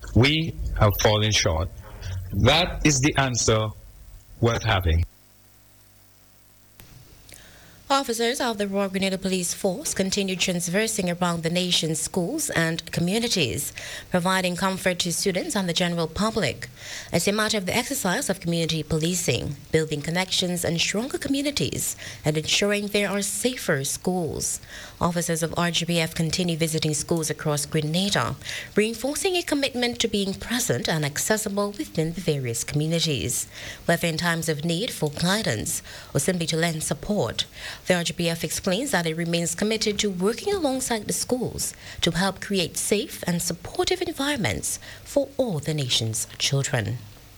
We have fallen short. That is the answer worth having. Officers of the Royal Grenada Police Force continue traversing around the nation's schools and communities, providing comfort to students and the general public. As a matter of the exercise of community policing, building connections and stronger communities, and ensuring there are safer schools. Officers of RGPF continue visiting schools across Grenada, reinforcing a commitment to being present and accessible within the various communities, whether in times of need for guidance or simply to lend support. The RGPF explains that it remains committed to working alongside the schools to help create safe and supportive environments for all the nation's children.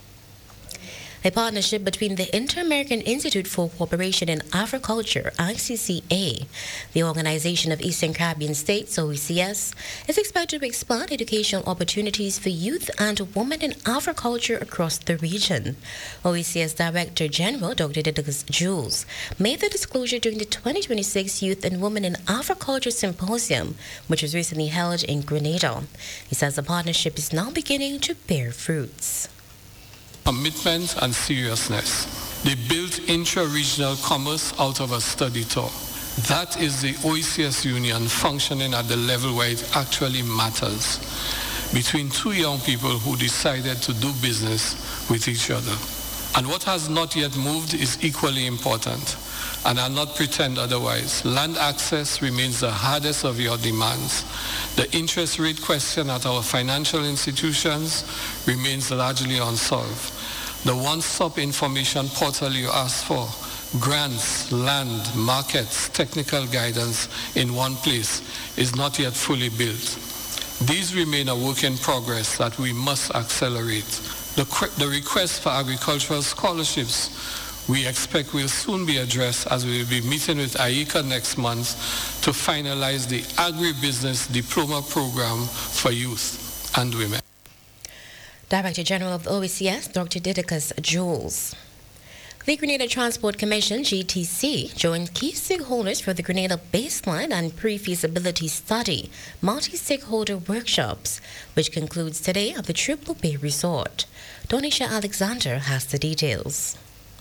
A partnership between the Inter-American Institute for Cooperation in Agriculture, ICCA, the Organization of Eastern Caribbean States, OECS, is expected to expand educational opportunities for youth and women in agriculture across the region. OECS Director General Dr. Didacus Jules made the disclosure during the 2026 Youth and Women in Agriculture Symposium, which was recently held in Grenada. He says the partnership is now beginning to bear fruits. Commitment and seriousness. They built intra-regional commerce out of a study tour. That is the OECS Union functioning at the level where it actually matters, between two young people who decided to do business with each other. And what has not yet moved is equally important, and I'll not pretend otherwise. Land access remains the hardest of your demands. The interest rate question at our financial institutions remains largely unsolved. The one-stop information portal you asked for, grants, land, markets, technical guidance in one place, is not yet fully built. These remain a work in progress that we must accelerate. The request for agricultural scholarships we expect will soon be addressed as we will be meeting with AICA next month to finalize the agribusiness diploma program for youth and women. Director General of the OECS, Dr. Didacus Jules. The Grenada Transport Commission, GTC, joined key stakeholders for the Grenada Baseline and Pre-Feasibility Study multi-stakeholder workshops, which concludes today at the Triple Bay Resort. Donisha Alexander has the details.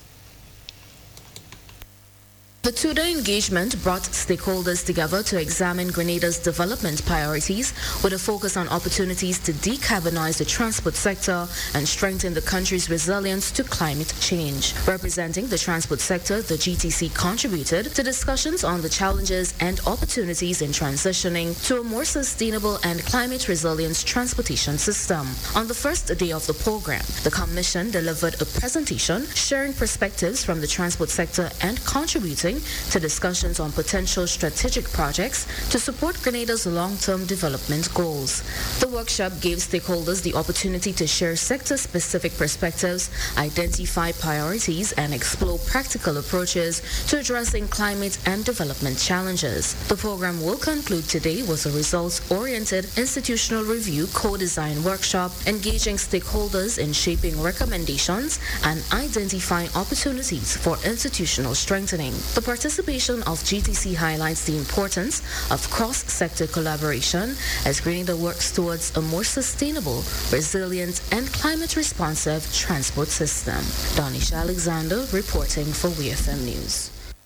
The two-day engagement brought stakeholders together to examine Grenada's development priorities with a focus on opportunities to decarbonize the transport sector and strengthen the country's resilience to climate change. Representing the transport sector, the GTC contributed to discussions on the challenges and opportunities in transitioning to a more sustainable and climate-resilient transportation system. On the first day of the program, the Commission delivered a presentation sharing perspectives from the transport sector and contributing to discussions on potential strategic projects to support Grenada's long-term development goals. The workshop gave stakeholders the opportunity to share sector-specific perspectives, identify priorities, and explore practical approaches to addressing climate and development challenges. The program will conclude today with a results-oriented institutional review co-design workshop engaging stakeholders in shaping recommendations and identifying opportunities for institutional strengthening. The participation of GTC highlights the importance of cross-sector collaboration as Grenada works towards a more sustainable, resilient, and climate-responsive transport system. Donisha Alexander reporting for WFM News.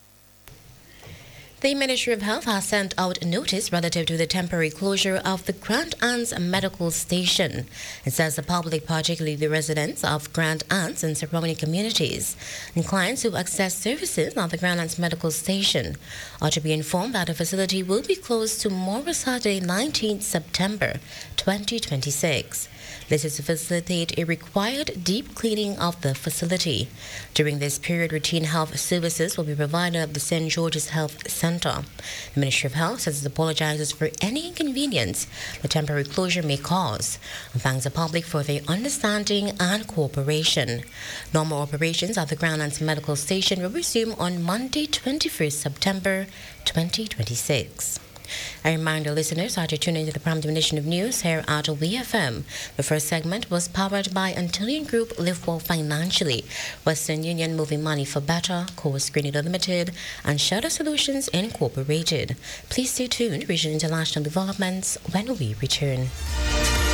The Ministry of Health has sent out a notice relative to the temporary closure of the Grand Anse Medical Station. It says the public, particularly the residents of Grand Anse and surrounding communities, and clients who access services at the Grand Anse Medical Station are to be informed that the facility will be closed tomorrow, Saturday, 19th September 2026. This is to facilitate a required deep cleaning of the facility. During this period, routine health services will be provided at the St. George's Health Center. The Ministry of Health says it apologizes for any inconvenience the temporary closure may cause and thanks the public for their understanding and cooperation. Normal operations at the Grand Anse Medical Station will resume on Monday, 21st September 2026. I remind our listeners how to tune into the prime edition of news here at WFM. The first segment was powered by Antonian Group, Live Well Financially, Western Union Moving Money for Better, Coast Grenada Limited, and Shutter Solutions Incorporated. Please stay tuned, Regional International Developments, when we return.